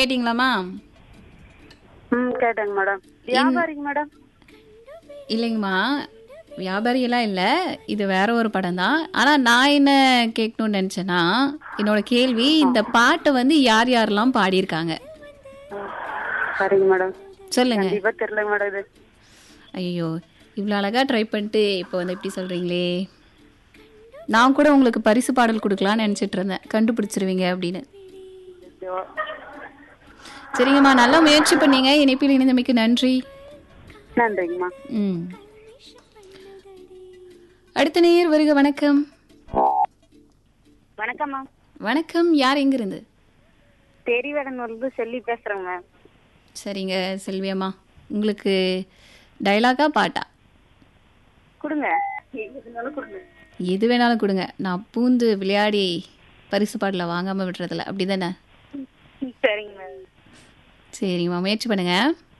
கேட்டிங்களாம்மா? கேட்டேங்க madam. வியாபாரிங்க madam. இல்லைங்கம்மா, வியாபாரியெல்லாம் இல்ல. இது வேற ஒரு படம் தான். ஆனா நான் என்ன கேட்கணும்னு நெனச்சேன்னா, என்னோட கேள்வி இந்த பாட்ட வந்து யார் யாரெல்லாம் பாடியிருக்காங்க? சரிங்க மேடம். சொல்லுங்க. கண்டிப்பா தெரியலங்க மேடம் இது. ஐயய்யோ! இவ்ளோ அழகா ட்ரை பண்ணிட்டு, இப்போ வந்து இப்படி சொல்றீங்களே! நான் கூட உங்களுக்கு பரிசு பாடல் குடுக்கலாம்னு நெனச்சிட்டு இருந்தேன். கண்டுபிடிச்சிருவீங்க அப்படின்னு. ஐயோ. சரிங்கம்மா, நல்லா முயற்சி பண்ணீங்க. இணைப்பில் இணைந்தமைக்கு நன்றி. நன்றிங்கம்மா. ம். அடுத்த நேயர் வருக வணக்கம். வணக்கம்மா. வணக்கம். யார் எங்கிருந்து? தெரிவடனூர்ல செல்வி பேசுறேங்க மேம். சரிங்க செல்வி அம்மா. உங்களுக்கு டயலாகா பாட்டா? கொடுங்க. எது இருந்தாலும் கொடுங்க. எது வேணாலும் குடுங்க. நான் பூந்து விளையாடி பரிசு பாடல வாங்காம விடுறதில்ல. அப்படிதானே? சரிங்க மேம். சரிங்கம்மா, முயற்சி பண்ணுங்க.